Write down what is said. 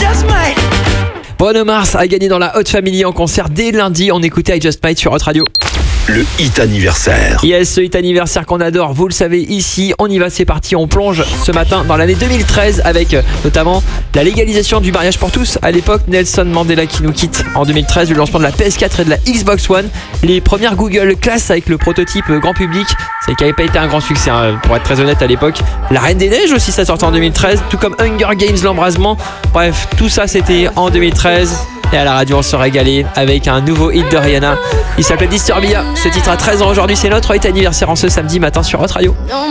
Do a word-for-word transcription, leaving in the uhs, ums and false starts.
Bruno Mars a gagné dans la Hot Family en concert dès lundi. On écoutait I Just Might sur Hot Radio. Le hit anniversaire. Yes, ce hit anniversaire qu'on adore, vous le savez ici. On y va, c'est parti. On plonge ce matin dans l'année deux mille treize avec euh, notamment la légalisation du mariage pour tous. À l'époque, Nelson Mandela qui nous quitte en deux mille treize, le lancement de la P S quatre et de la Xbox One, les premières Google Class avec le prototype euh, grand public, c'est qui n'avait pas été un grand succès hein, pour être très honnête à l'époque. La Reine des Neiges aussi, ça sortait en deux mille treize, tout comme Hunger Games, l'embrasement. Bref, tout ça c'était en deux mille treize. Et à la radio, on se régalait avec un nouveau hit de Rihanna. Il s'appelle Disturbia. Ce titre a treize ans aujourd'hui. C'est notre hit anniversaire en ce samedi matin sur Hot Radio.